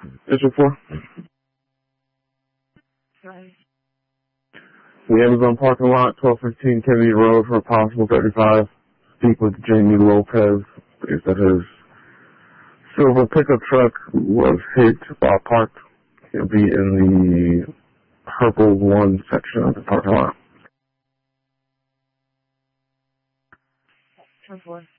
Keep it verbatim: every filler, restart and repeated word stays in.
District four. Right. The Amazon parking lot, twelve fifteen Kennedy Road for a possible thirty-five. Speak with Jamie Lopez. Is that his silver pickup truck was hit while parked. He'll be in the purple one section of the parking lot. ten four.